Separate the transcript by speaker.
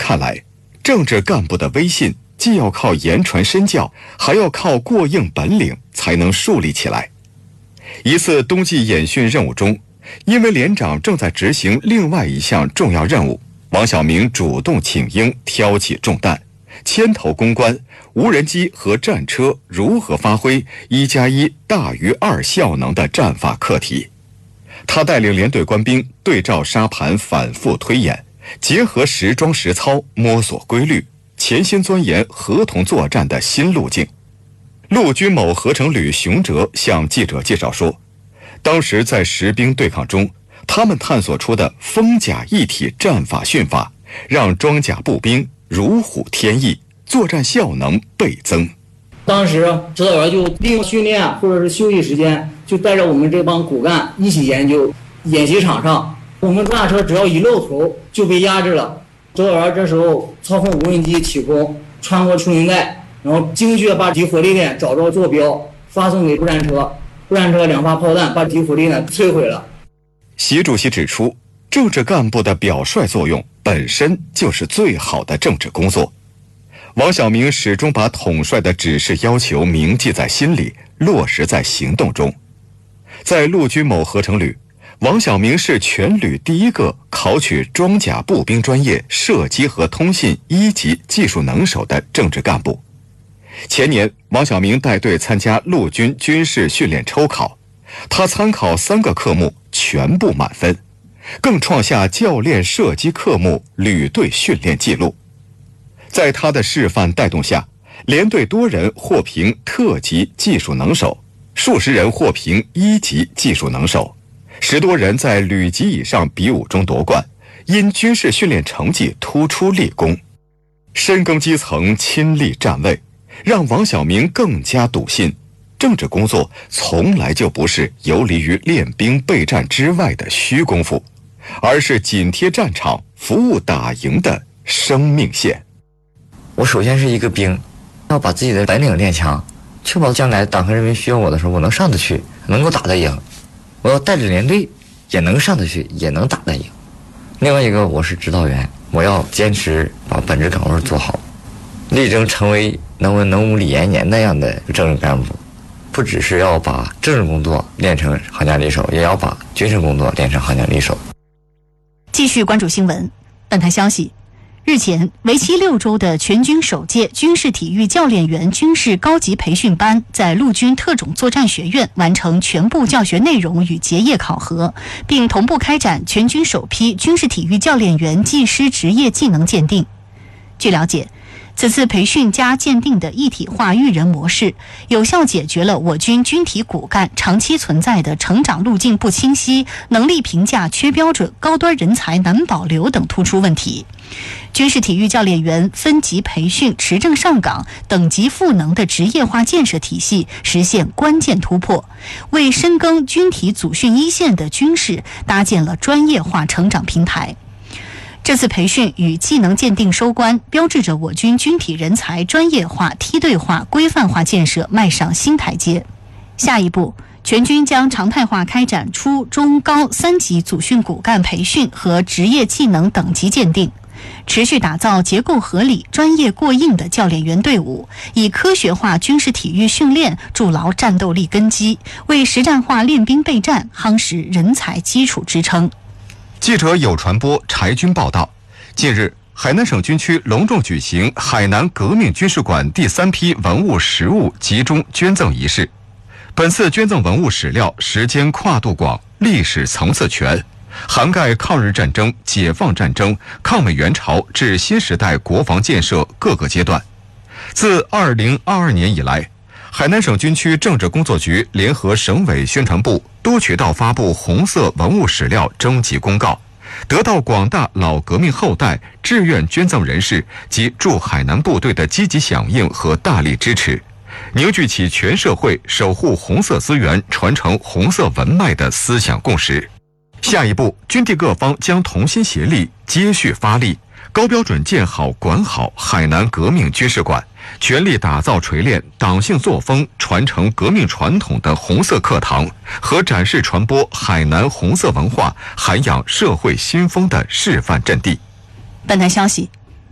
Speaker 1: 看来，政治干部的威信既要靠言传身教，还要靠过硬本领才能树立起来。一次冬季演训任务中，因为连长正在执行另外一项重要任务，王晓明主动请缨，挑起重担，牵头攻关无人机和战车如何发挥1+1大于2效能的战法课题。他带领连队官兵对照沙盘反复推演，结合实装实操摸索规律，潜心钻研合同作战的新路径。陆军某合成旅熊哲向记者介绍说，当时在实兵对抗中，他们探索出的风甲一体战法训法，让装甲步兵如虎添翼，作战效能倍增。
Speaker 2: 当时指导员就利用训练或者是休息时间，就带着我们这帮骨干一起研究。演习场上，我们装甲车只要一露头就被压制了。指导员这时候操控无人机起空，穿过出云带，然后精确把敌火力点找着坐标，发送给步战车。步战车2发炮弹把敌火力点摧毁了。
Speaker 1: 习主席指出，政治干部的表率作用本身就是最好的政治工作。王晓明始终把统帅的指示要求铭记在心里，落实在行动中。在陆军某合成旅，王晓明是全旅第一个考取装甲步兵专业射击和通信1级技术能手的政治干部。前年，王晓明带队参加陆军军事训练抽考，他参考3个科目全部满分，更创下教练射击科目旅队训练纪录。在他的示范带动下，连队多人获评特级技术能手，数十人获评1级技术能手，10多人在旅级以上比武中夺冠，因军事训练成绩突出立功。深耕基层，亲历战位，让王晓明更加笃信，政治工作从来就不是游离于练兵备战之外的虚功夫，而是紧贴战场、服务打赢的生命线。
Speaker 3: 我首先是一个兵，要把自己的本领练强，确保将来党和人民需要我的时候，我能上得去，能够打得赢。我要带着连队，也能上得去，也能打得赢。另外一个，我是指导员，我要坚持把本职岗位做好，力争成为能文能武李延年那样的政治干部。不只是要把政治工作练成行家里手，也要把军事工作练成行家里手。
Speaker 4: 继续关注新闻。本台消息，日前，为期6周的全军首届军事体育教练员军事高级培训班在陆军特种作战学院完成全部教学内容与结业考核，并同步开展全军首批军事体育教练员技师职业技能鉴定。据了解，此次培训加鉴定的一体化育人模式，有效解决了我军军体骨干长期存在的成长路径不清晰、能力评价缺标准、高端人才难保留等突出问题。军事体育教练员分级培训、持证上岗、等级赋能的职业化建设体系实现关键突破，为深耕军体组训一线的军士搭建了专业化成长平台。这次培训与技能鉴定收官，标志着我军军体人才专业化、梯队化、规范化建设迈上新台阶。下一步，全军将常态化开展初中高3级组训骨干培训和职业技能等级鉴定，持续打造结构合理、专业过硬的教练员队伍，以科学化军事体育训练筑牢战斗力根基，为实战化练兵备战夯实人才基础支撑。
Speaker 1: 记者有传播柴军报道，近日，海南省军区隆重举行海南革命军事馆第3批文物实物集中捐赠仪式。本次捐赠文物史料时间跨度广，历史层次全，涵盖抗日战争、解放战争、抗美援朝至新时代国防建设各个阶段。自2022年以来，海南省军区政治工作局联合省委宣传部多渠道发布红色文物史料征集公告，得到广大老革命后代、志愿捐赠人士及驻海南部队的积极响应和大力支持，凝聚起全社会守护红色资源、传承红色文脉的思想共识。下一步，军地各方将同心协力，接续发力，高标准建好管好海南革命军事馆，全力打造锤炼党性作风、传承革命传统的红色课堂和展示传播海南红色文化、涵养社会新风的示范阵地。
Speaker 4: 本台消息，